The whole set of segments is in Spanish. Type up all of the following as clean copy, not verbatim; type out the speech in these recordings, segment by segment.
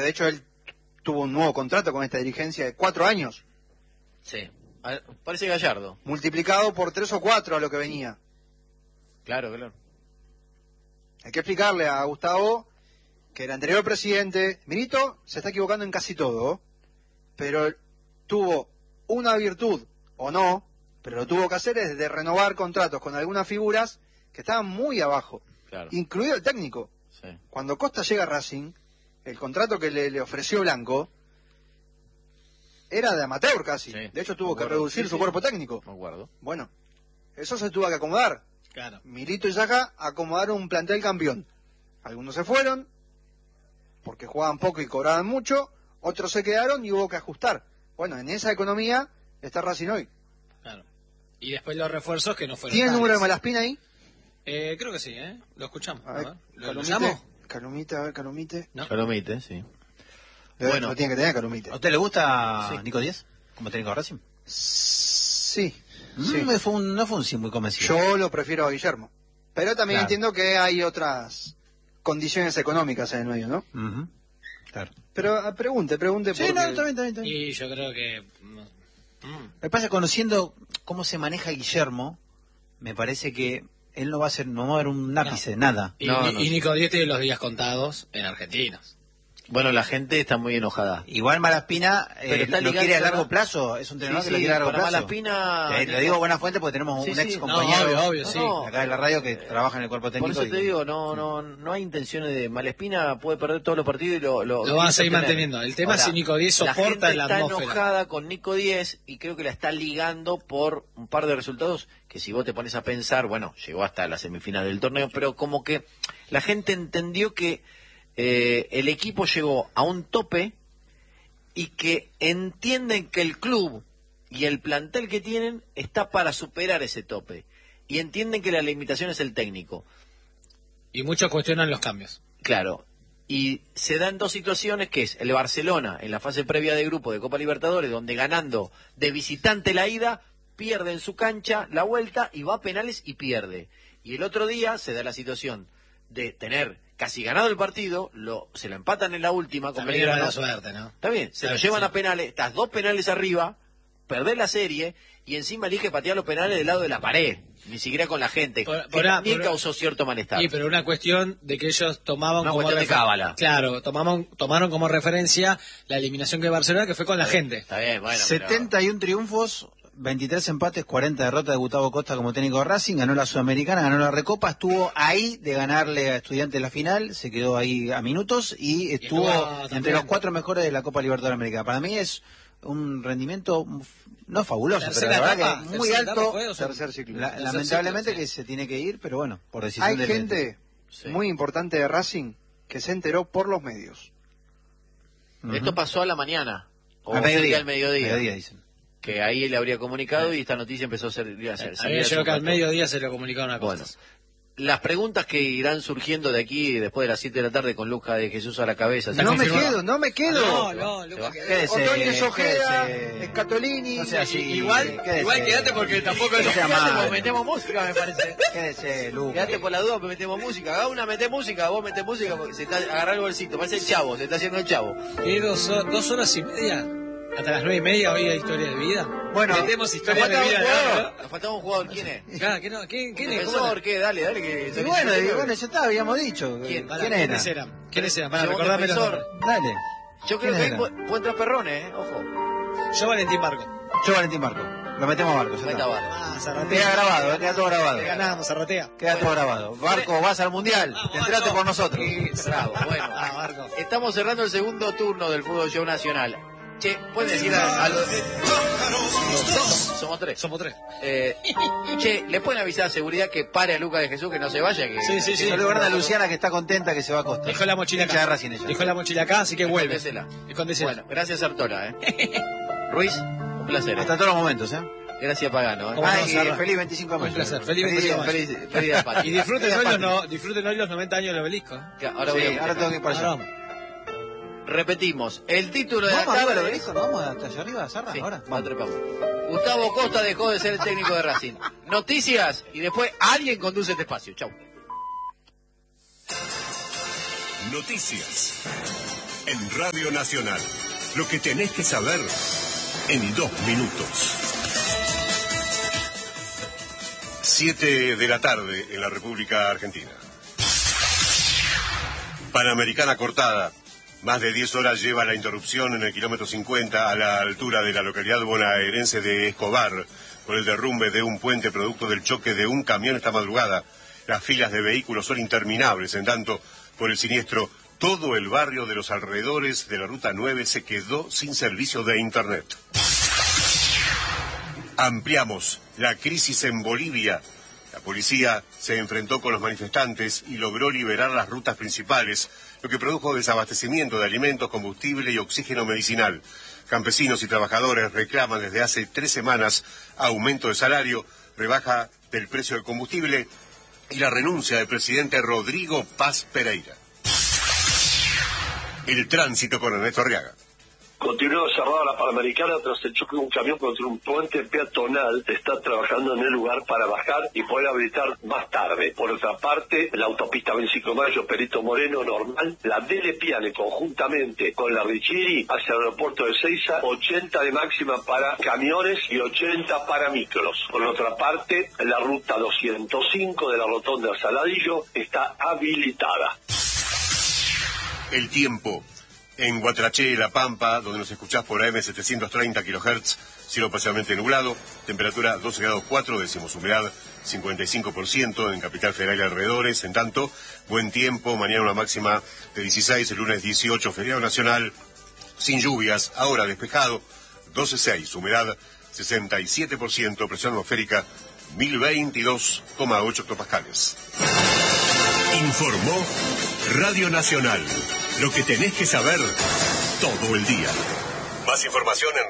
de hecho él tuvo un nuevo contrato con esta dirigencia de 4 años. Sí. Parece Gallardo. Multiplicado por 3 o 4 a lo que venía. Claro, claro. Hay que explicarle a Gustavo que el anterior presidente, Milito, se está equivocando en casi todo, pero tuvo una virtud, o no, pero lo tuvo que hacer, es de renovar contratos con algunas figuras que estaban muy abajo, Claro. incluido el técnico. Sí. Cuando Costa llega a Racing, el contrato que le ofreció Blanco era de amateur casi. Sí, De hecho, tuvo me que acuerdo. reducir Sí, su sí. cuerpo técnico. Me acuerdo. Bueno, eso se tuvo que acomodar. Claro. Milito y Saja acomodaron un plantel campeón. Algunos se fueron porque jugaban poco y cobraban mucho, otros se quedaron y hubo que ajustar. Bueno, en esa economía está Racing hoy. Claro. Y después los refuerzos que no fueron ¿Tiene el número de tales. Malaspina ahí? Creo que sí, ¿eh? Lo escuchamos. A ver, ¿Lo Calumite, llamo? Calumite, a ver, Calumite. ¿No? Ya lo omite, sí. Bueno, lo tiene que tener Calumite. ¿A usted le gusta Sí. Nico Díaz como técnico de Racing? Sí, No sí. fue un sí muy convencido. Yo lo prefiero a Guillermo. Pero también Claro. entiendo que hay otras condiciones económicas en el medio, ¿no? Ujú. Claro. Pero pregunte Sí, porque... no, está bien. Y yo creo que... Me pasa, conociendo cómo se maneja Guillermo, me parece que él no va a ver un ápice, nada. Y, No, y no. Nico Díaz tiene los días contados en argentinos. Bueno, la gente está muy enojada. Igual Malaspina Pero está lo ligado, quiere a ¿verdad? largo plazo, es un entrenador Sí, que lo sí, quiere a largo para plazo. Malaspina... Lo digo buena fuente porque tenemos Sí, un sí. ex No, compañero obvio, sí. acá de la radio que trabaja en el cuerpo Por técnico. eso te digo, no hay intenciones de... Malespina puede perder todos los partidos y lo Van a seguir tener. manteniendo. El tema es si Nico Díaz la soporta gente la está atmósfera. enojada con Nico Díaz y creo que la está ligando por un par de resultados que si vos te pones a pensar, bueno, llegó hasta la semifinal del torneo, pero como que la gente entendió que el equipo llegó a un tope y que entienden que el club y el plantel que tienen está para superar ese tope y entienden que la limitación es el técnico. Y muchos cuestionan los cambios. Claro, y se dan dos situaciones, que es el Barcelona en la fase previa de grupo de Copa Libertadores, donde ganando de visitante la ida, pierde en su cancha la vuelta y va a penales y pierde. Y el otro día se da la situación de tener casi ganado el partido, se lo empatan en la última con También es Belgrano. mala suerte, ¿no? Está bien, se lo Sí, llevan sí. a penales, estás 2 penales arriba, perdés la serie y encima elige patear los penales del lado de la pared, ni siquiera con la gente, que también causó cierto malestar. Sí, pero una cuestión de que ellos tomaban Una como cuestión de cábala. Claro, tomaron como referencia la eliminación que Barcelona, que fue con la gente. Está bien, bueno, 71 triunfos, 23 empates, 40 derrotas de Gustavo Costa como técnico de Racing, ganó la Sudamericana, ganó la Recopa, estuvo ahí de ganarle a Estudiantes la final, se quedó ahí a minutos y estuvo también. entre los 4 mejores de la Copa Libertadores Americana. Para mí es un rendimiento no fabuloso, pero Tercera la verdad etapa, que muy tercera etapa alto. fue, o sea, Tercer ciclo. tercer Lamentablemente ciclo, que sí. se tiene que ir, pero bueno, por decisión Hay del gente Sí. muy importante de Racing que se enteró por los medios. Ujú. Esto pasó a la mañana, o a mediodía, al mediodía, dicen. que ahí le habría comunicado y esta noticia empezó a ser... A mí me llegó que al mediodía se lo comunicaron a Bueno, Costas. las preguntas que irán surgiendo de aquí después de las 7 de la tarde con Lucas de Jesús a la cabeza. Está No me confirmado. quedo, no me quedo. No, Lucas, que- Quédese, Otoño es Ojeda, quédese. Escatolini. No sea así. Igual quédese. quédate porque tampoco es... No sea Quédate, malo. porque metemos música, me parece. Quédese, Lucas. Quédate por la duda, porque metemos música. Haga una, mete música, vos metés música, porque se está agarrando el bolsito. Parece el chavo, se está haciendo el chavo. ¿Qué, 2 horas y media? Hasta las 9:30 hoy hay historia de vida. Bueno, Metemos historia de Nos vida. faltaba un ¿no? jugador. Nos faltaba un jugador. ¿Quién es? Claro, ¿quién es? ¿Quién es? Profesor, ¿qué? Dale, que... Y bueno, ya está, habíamos dicho. ¿Quién? ¿Quién era? ¿Quiénes eran? ¿Quiénes eran? Para Segundo recordarme los defensor. nombres. Dale. Yo creo que ¿Quién ahí era? puede entrar Perrone, ojo. Yo, Valentín Barco. Yo, Valentín Marco. Lo metemos a Barco. ya Meta está. Barco. Ah, Zarratea. Queda grabado, queda todo grabado. Le ganamos, Zarratea. Queda todo grabado. Barco, vas al Mundial. Vamos, Te entraste Barco. por nosotros. Bravo, bueno. Ah, Barco. Estamos cerrando el segundo turno del Fútbol Show Nacional. Che, pueden decir a los... Somos 3. Somos 3. Che, ¿le pueden avisar a seguridad que pare a Lucas de Jesús, que no se vaya? Que... Sí, sí, sí. Saludos grande a Luciana que está contenta que se va a Costa. Dejó la mochila Hincha de acá. Racing ella. Dejó la mochila acá, así que vuelve. Escondésela. Escondésela. Bueno, gracias Artola, Ruiz, un placer. Hasta todos los momentos, Gracias Pagano, ¿Cómo no, Ay, Sarra? feliz 25 de mayo. Un placer. Feliz 25 de mayo. Feliz día de patria. Y disfruten Feliz hoy, patria. disfruten hoy los 90 años del obelisco. Que ahora voy Sí, a... ahora tengo que ir para allá. Ahora vamos. Repetimos, el título de la ¿Vamos a ver el tarde... obelisco? ¿No vamos hasta allá arriba, Sarra? Sí, Ahora. la trepamos. Gustavo Costa dejó de ser el técnico de Racing. Noticias y después alguien conduce este espacio. Chau. Noticias. En Radio Nacional, lo que tenés que saber en 2 minutos. 7 de la tarde en la República Argentina. Panamericana cortada. Más de 10 horas lleva la interrupción en el kilómetro 50 a la altura de la localidad bonaerense de Escobar, por el derrumbe de un puente producto del choque de un camión esta madrugada. Las filas de vehículos son interminables, en tanto, por el siniestro, todo el barrio de los alrededores de la Ruta 9 se quedó sin servicio de Internet. Ampliamos la crisis en Bolivia. La policía se enfrentó con los manifestantes y logró liberar las rutas principales, lo que produjo desabastecimiento de alimentos, combustible y oxígeno medicinal. Campesinos y trabajadores reclaman desde hace 3 semanas aumento de salario, rebaja del precio del combustible y la renuncia del presidente Rodrigo Paz Pereira. El tránsito con Ernesto Arriaga. Continúa cerrada la Panamericana tras el choque de un camión contra un puente peatonal. Está trabajando en el lugar para bajar y poder habilitar más tarde. Por otra parte, la autopista 25 de Mayo, Perito Moreno, normal. La Dele Piane, conjuntamente con la Riccieri, hacia el aeropuerto de Seiza, 80 de máxima para camiones y 80 para micros. Por otra parte, la ruta 205 de la rotonda Saladillo está habilitada. El tiempo. En Guatraché, La Pampa, donde nos escuchás por AM 730 kHz, cielo parcialmente nublado, temperatura 12 grados 4 décimos, humedad 55% en Capital Federal y alrededores. En tanto, buen tiempo, mañana una máxima de 16, el lunes 18, feriado nacional, sin lluvias, ahora despejado, 12,6, humedad 67%, presión atmosférica 1022,8 hectopascales. Informó Radio Nacional. Lo que tenés que saber todo el día. Más información en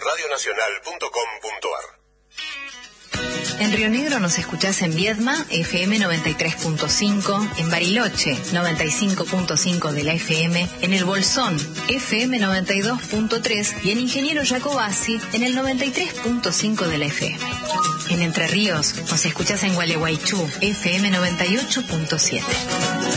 radionacional.com.ar. En Río Negro nos escuchás en Viedma, FM 93.5, en Bariloche, 95.5 de la FM, en El Bolsón, FM 92.3 y en Ingeniero Jacobasi, en el 93.5 de la FM. En Entre Ríos nos escuchás en Gualeguaychú, FM 98.7.